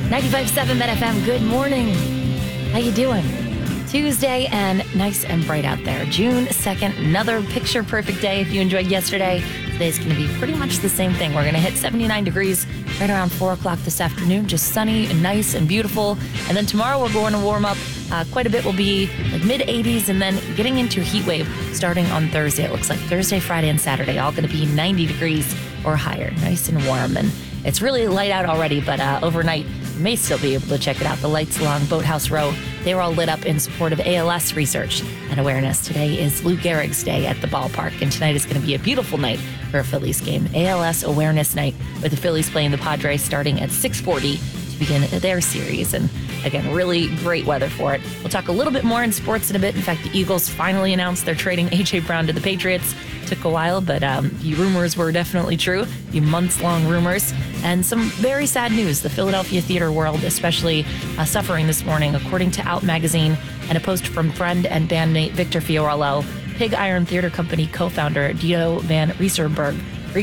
95.7 Met FM, good morning. How you doing? Tuesday and nice and bright out there. June 2nd, another picture-perfect day. If you enjoyed yesterday, today's going to be pretty much the same thing. We're going to hit 79 degrees right around 4 o'clock this afternoon. Just sunny and nice and beautiful. And then tomorrow we're going to warm up quite a bit. We'll be like mid-80s and then getting into a heat wave starting on Thursday. It looks like Thursday, Friday, and Saturday all going to be 90 degrees or higher. Nice and warm. And it's really light out already, but overnight you may still be able to check it out. The lights along Boathouse Row, they were all lit up in support of ALS research and awareness. Today is Lou Gehrig's Day at the ballpark, and tonight is going to be a beautiful night for a Phillies game. ALS Awareness Night, with the Phillies playing the Padres starting at 6:40 to begin their series. And again, really great weather for it. We'll talk a little bit more in sports in a bit. In fact, the Eagles finally announced they're trading A.J. Brown to the Patriots. Took a while, but the rumors were definitely true. The months-long rumors. And some very sad news. The Philadelphia theater world, especially suffering this morning, according to Out Magazine and a post from friend and bandmate Victor Fiorello. Pig Iron Theater Company co-founder Dito Van Riegersberg,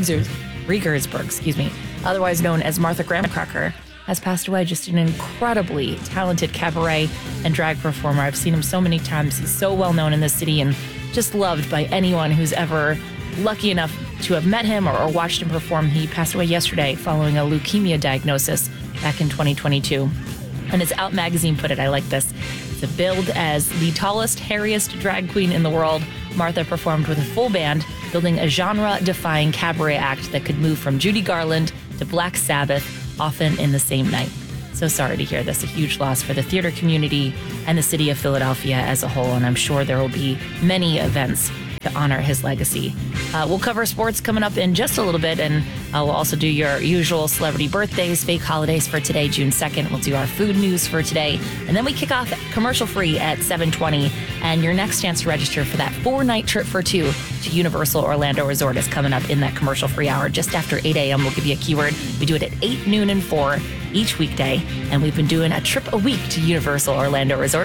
otherwise known as Martha Graham-Cracker, has passed away. Just an incredibly talented cabaret and drag performer. I've seen him so many times. He's so well known in this city and just loved by anyone who's ever lucky enough to have met him or watched him perform. He passed away yesterday following a leukemia diagnosis back in 2022. And as Out Magazine put it, I like this. To billed as the tallest, hairiest drag queen in the world, Martha performed with a full band, building a genre-defying cabaret act that could move from Judy Garland to Black Sabbath, often in the same night. So sorry to hear this. A huge loss for the theater community and the city of Philadelphia as a whole, and I'm sure there will be many events to honor his legacy. We'll cover sports coming up in just a little bit, and we'll also do your usual celebrity birthdays, fake holidays for today, June 2nd. We'll do our food news for today, and then we kick off commercial-free at 7:20, and your next chance to register for that 4-night trip for two to Universal Orlando Resort is coming up in that commercial-free hour. Just after 8 a.m., we'll give you a keyword. We do it at 8, noon, and 4 each weekday, and we've been doing a trip a week to Universal Orlando Resort.